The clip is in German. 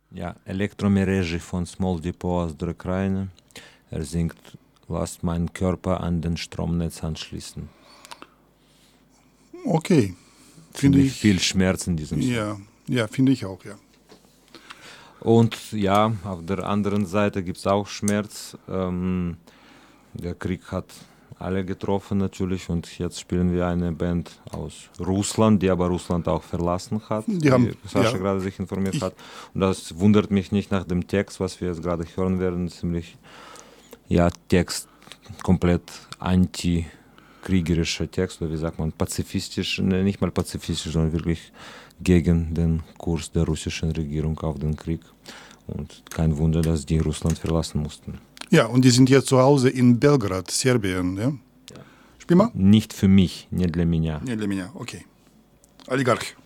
Ja, Elektromereji von Small Depot aus der Ukraine. Er singt, lasst meinen Körper an den Stromnetz anschließen. Okay. Finde ich viel Schmerz in diesem Song. Ja, finde ich auch, ja. Und ja, auf der anderen Seite gibt es auch Schmerz. Der Krieg hat alle getroffen natürlich und jetzt spielen wir eine Band aus Russland, die aber Russland auch verlassen hat, wie Sascha gerade sich informiert hat. Und das wundert mich nicht nach dem Text, was wir jetzt gerade hören werden. Ziemlich, Text komplett antikriegerischer Text, oder wie sagt man, pazifistisch, nicht mal pazifistisch, sondern wirklich gegen den Kurs der russischen Regierung auf den Krieg. Und kein Wunder, dass die Russland verlassen mussten. Ja, und die sind jetzt zu Hause in Belgrad, Serbien, ja? Spiel mal? Nicht für mich, не для меня. Не для меня, okay. Oligarch.